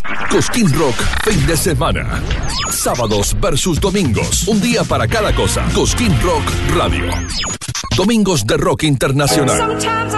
Cosquín Rock, fin de semana. Sábados versus domingos. Un día para cada cosa. Cosquín Rock Radio. Domingos de rock internacional.